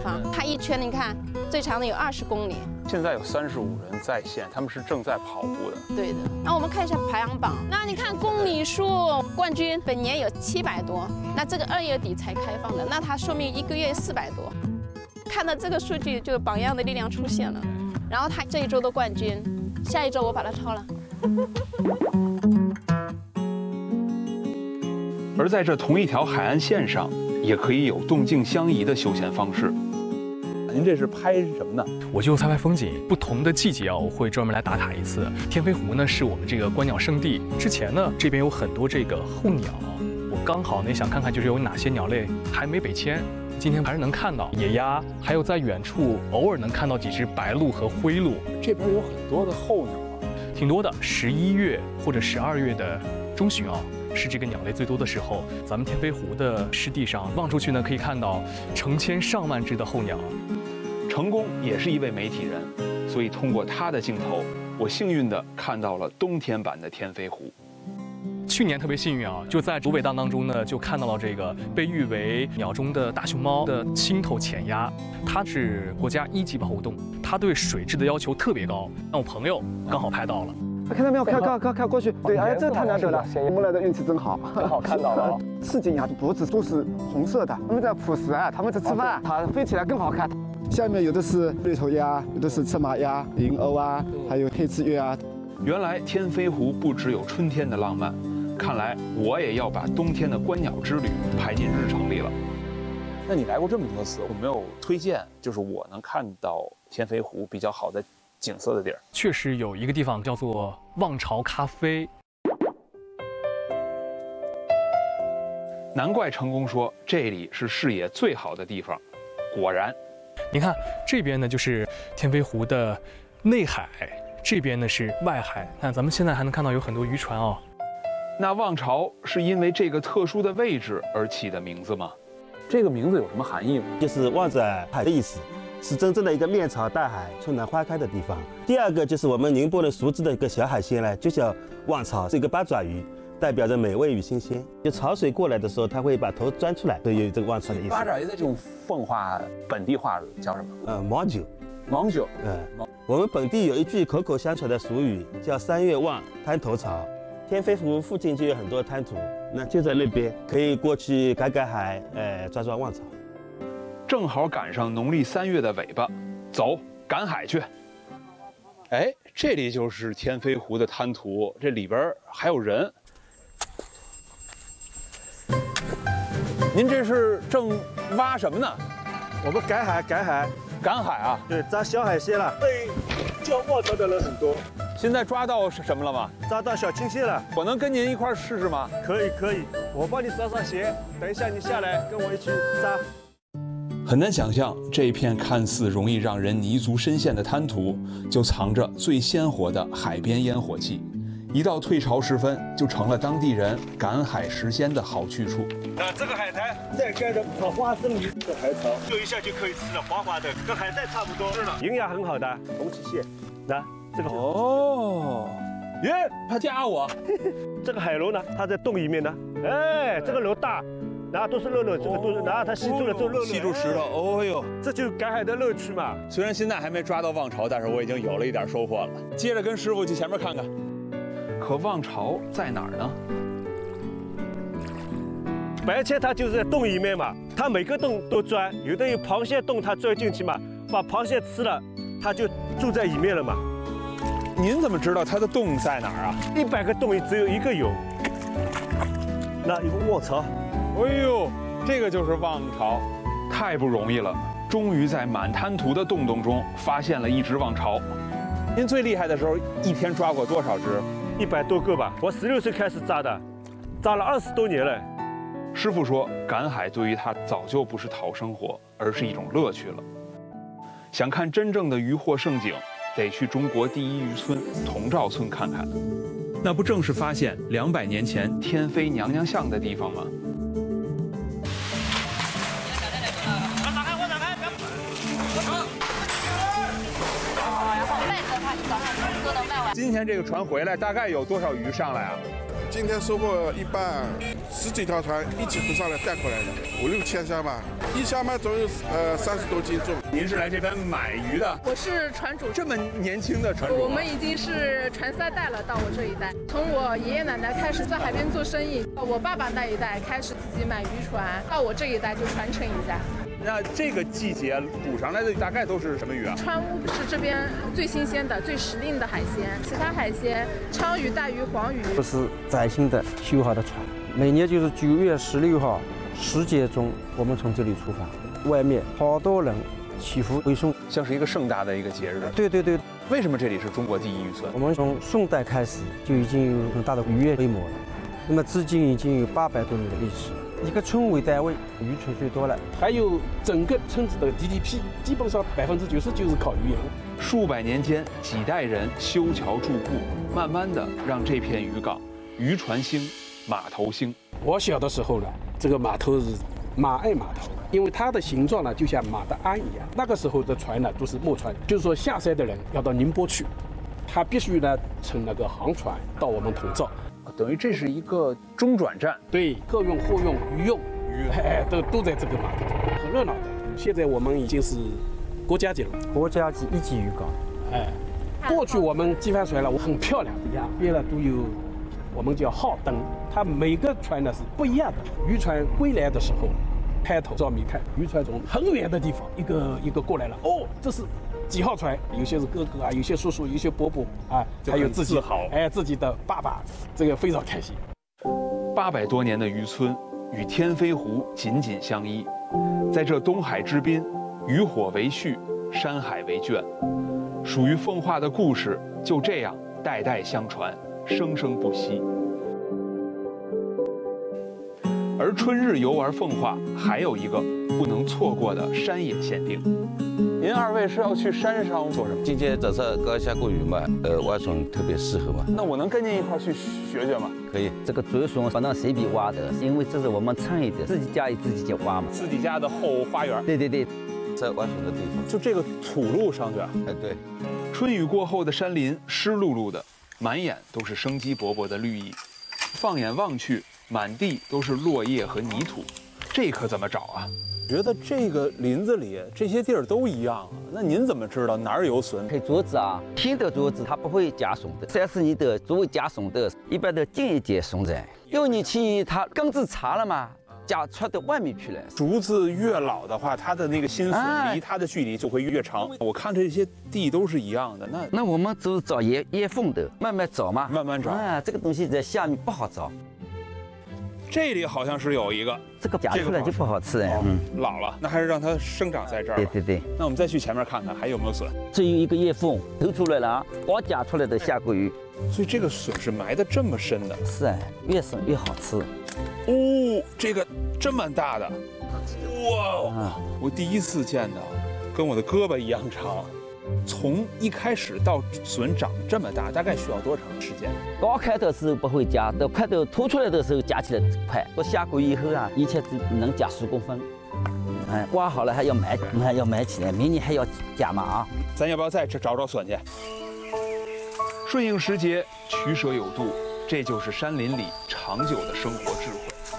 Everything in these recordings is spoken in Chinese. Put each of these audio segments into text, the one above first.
方。它一圈你看，最长的有20公里。 现在有35人在线，他们是正在跑步的。 对的。那我们看一下排行榜。那你看公里数冠军本年有700多，那这个2月底才开放的，那它说明1个月400多。看到这个数据，就榜样的力量出现了。然后他这一周的冠军，下一周我把它超了。 而在这同一条海岸线上，也可以有动静相宜的休闲方式。您这是拍什么呢？ 我就拍风景。不同的季节啊，我会专门来打卡一次。天飞湖呢是我们这个观鸟圣地。之前呢，这边有很多这个候鸟，我刚好呢想看看就是有哪些鸟类还没北迁。今天还是能看到野鸭，还有在远处偶尔能看到几只白鹭和灰鹭。 这边有很多的候鸟啊， 挺多的。11月或者12月的中旬啊，是这个鸟类最多的时候。咱们天飞湖的湿地上望出去呢，可以看到成千上万只的候鸟。 成功也是一位媒体人，所以通过他的镜头，我幸运地看到了冬天版的天飞湖。 去年特别幸运啊，就在芦苇荡当中呢，就看到了这个被誉为鸟中的大熊猫的青头浅鸭，它是国家1级保护动物，它对水质的要求特别高。那我朋友刚好拍到了， 看到没有？看过去，对，哎，这个太难得了，我们来的运气真好， 刚好看到了。 赤颈鸭的脖子都是红色的，它们在捕食啊，它们在吃饭，它飞起来更好看。下面有的是绿头鸭，有的是赤马鸭、银鸥啊，还有黑翅鸢啊。 原来天飞湖不只有春天的浪漫。看来我也要把冬天的观鸟之旅排进日程里了。那你来过这么多次，有没有推荐就是我能看到天飞湖比较好的景色的地儿？ 确实有一个地方叫做望潮咖啡。 难怪成功说这里是视野最好的地方。果然， 你看这边呢就是天飞湖的内海，这边呢是外海。看咱们现在还能看到有很多渔船哦。 那望潮是因为这个特殊的位置而起的名字吗？这个名字有什么含义吗？ 就是望着海的意思，是真正的一个面朝大海、春暖花开的地方。第二个就是我们宁波人熟知的一个小海鲜呢，就叫望潮，是一个八爪鱼，代表着美味与新鲜。就潮水过来的时候，它会把头钻出来，所以有这个望潮的意思。 八爪鱼的这种奉化本地话叫什么？ 芒酒。 芒酒。 我们本地有一句口口相传的俗语，叫3月望，滩头潮。天飞湖附近就有很多滩涂，那就在那边，可以过去赶海，抓望潮。 正好赶上农历3月的尾巴，走，赶海去。哎，这里就是天飞湖的滩涂，这里边还有人。您这是正挖什么呢？ 我们赶海。 赶海啊？ 对，抓小海鲜了。对，叫望潮的人很多。 现在抓到什么了吗？ 抓到小青蟹了。 我能跟您一块儿试试吗？ 可以，我帮你抓上鞋，等一下你下来跟我一起抓。 很难想象，这片看似容易让人泥足深陷的滩涂，就藏着最鲜活的海边烟火气。一到退潮时分，就成了当地人赶海食鲜的好去处。 那这个海苔再盖着炒花生米的海草，热一下就可以吃了，滑滑的，跟海带差不多。是的，营养很好的红鳍蟹。那这个哦，耶，他夹我。 这个海螺呢，它在洞里面呢。哎，这个螺大，然后都是肉，这个都是，然后它吸住了这肉， 吸住石头。哦呦， 这就是赶海的乐趣嘛。 虽然现在还没抓到望潮，但是我已经有了一点收获了。接着跟师傅去前面看看。可望潮在哪儿呢？ 白切它就是在洞里面嘛，它每个洞都钻，有的有螃蟹洞，它钻进去嘛，把螃蟹吃了，它就住在里面了嘛。 您怎么知道它的洞在哪儿啊 ？100个洞里只有1个有。那有个卧槽， 哎呦，这个就是望潮，太不容易了，终于在满滩涂的洞洞中发现了一只望潮。您最厉害的时候，一天抓过多少只 ？100多个吧。我16岁开始抓的，抓了20多年了。 师傅说，赶海对于他早就不是讨生活，而是一种乐趣了。想看真正的渔获盛景，得去中国第一渔村铜肇村看看。那不正是发现200年前天飞娘娘像的地方吗？ 然后卖着它，早上都能卖完。 今天这个船回来大概有多少鱼上来啊？ 今天收获一半，10几条船一起浮上来带过来的，5、6千箱吧，一箱嘛总有30多斤重。 您是来这边买鱼的？ 我是船主， 这么年轻的船主， 我们已经是传3代了，到我这一代。从我爷爷奶奶开始在海边做生意，我爸爸那一代开始自己买渔船，到我这一代就传承一下。 那这个季节捕上来的大概都是什么鱼啊？ 川乌是这边最新鲜的、最时令的海鲜，其他海鲜鲳鱼、带鱼、黄鱼。 这是崭新的修好的船，每年就是9月16号10点钟，我们从这里出发，外面好多人祈福回送， 像是一个盛大的一个节日。 对对对。 为什么这里是中国第一渔村？ 我们从宋代开始就已经有很大的渔业规模了，那么至今已经有800多年的历史。一个村为单位，渔村最多了， 还有整个村子的 GDP， 基本上90%就是靠渔业。 数百年间，几代人修桥筑路，慢慢的让这片渔港渔船兴，码头兴。 我小的时候呢，这个码头是马爱码头，因为它的形状呢就像马的鞍一样。那个时候的船呢都是木船，就是说下山的人要到宁波去，他必须呢乘那个航船到我们铜灶。 等于这是一个中转站， 对，客运、货运、渔用，都在这个码头，很热闹的。现在我们已经是国家级了， 国家级1级渔港。 过去我们机帆船了，很漂亮，两边呢都有我们叫号灯，它每个船呢是不一样的。渔船归来的时候，抬头照明看，渔船从很远的地方一个一个过来了，哦，这是几号船？有些是哥哥啊，有些叔叔，有些伯伯啊，还有自己自己的爸爸，这个非常开心。 800多年的渔村与天飞湖紧紧相依，在这东海之滨，渔火为序，山海为卷，属于奉化的故事就这样代代相传，生生不息。而春日游玩奉化还有一个不能错过的山野限定。您2位是要去山上做什么？ 今天早上刚下过雨嘛，蛙船特别适合嘛。 那我能跟您一块去学学吗？ 可以。 这个竹笋不能随便挖的，因为这是我们村里的，自己家里自己就挖嘛。 自己家的后花园。 对对对， 在挖笋的地方， 就这个土路上去啊。 对。 春雨过后的山林湿漉漉的，满眼都是生机勃勃的绿意。放眼望去，满地都是落叶和泥土，这可怎么找啊？觉得这个林子里这些地儿都一样啊，那您怎么知道哪儿有笋？ 配竹子啊，新的竹子它不会加笋的，30年的竹会加笋的，一般的近一点笋在，6年期它根子长了嘛，加出到外面去了。 竹子越老的话，它的那个新笋离它的距离就会越长。我看这些地都是一样的， 那我们就是找叶缝的，慢慢找嘛， 慢慢找啊。这个东西在下面不好找。 这里好像是有一个， 这个夹出来就不好吃哎。 老了，那还是让它生长在这儿吧。 对对对。 那我们再去前面看看还有没有笋。 这有一个叶缝，头出来了啊，刚夹出来的下过雨。 所以这个笋是埋得这么深的。 是哎，越深越好吃。 哦，这个这么大的，哇！我第一次见到，跟我的胳膊一样长。从一开始到笋长这么大，大概需要多长时间？ 刚开的时候不会夹，到快到凸出来的时候夹起来快。我下过以后啊，一切只能夹10公分。挖好了还要埋起来，明年还要夹嘛啊！ 咱要不要再找找笋去？顺应时节，取舍有度，这就是山林里长久的生活智慧。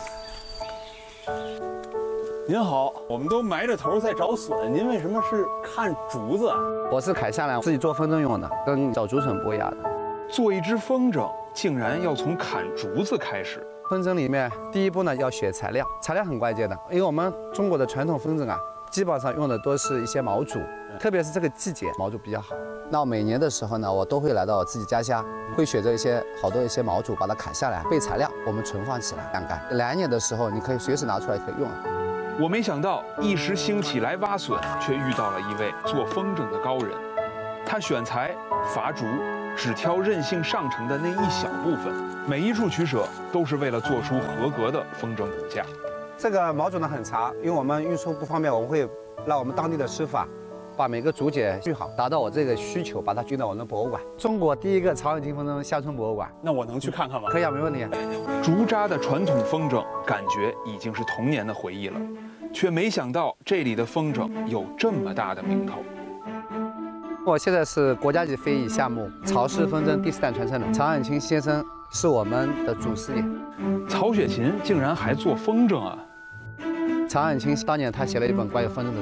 您好，我们都埋着头在找笋，您为什么是看竹子啊？ 我是砍下来自己做风筝用的，跟找竹笋不一样的。 做一只风筝，竟然要从砍竹子开始。 风筝里面第一步呢要选材料，材料很关键的，因为我们中国的传统风筝啊，基本上用的都是一些毛竹，特别是这个季节毛竹比较好。那我每年的时候呢，我都会来到我自己家乡，会选择好多一些毛竹，把它砍下来备材料，我们存放起来晾干。来年的时候，你可以随时拿出来可以用。 我没想到一时兴起来挖笋，却遇到了一位做风筝的高人。他选材、伐竹，只挑韧性上乘的那一小部分，每一处取舍都是为了做出合格的风筝骨架。 这个毛竹呢很长，因为我们运输不方便，我们会让我们当地的师傅啊，把每个竹节锯好，达到我这个需求，把它运到我们的博物馆。中国第一个长耳茎风筝乡村博物馆。 那我能去看看吗？ 可以啊，没问题。 竹扎的传统风筝，感觉已经是童年的回忆了，却没想到这里的风筝有这么大的名头。 我现在是国家级非遗项目潮式风筝第4代传承人常远清先生是我们的祖师爷。 曹雪芹竟然还做风筝啊！ 曹雪芹当年他写了一本关于风筝的